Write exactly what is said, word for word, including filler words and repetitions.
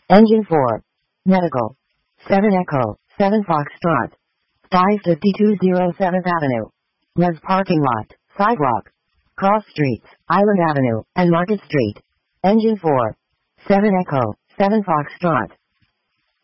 Engine four. Medical. seven Echo, seven Foxtrot. five fifty-two oh seventh Avenue. Res parking lot, sidewalk. Cross streets, Island Avenue, and Market Street. Engine four. seven Echo, seven Foxtrot.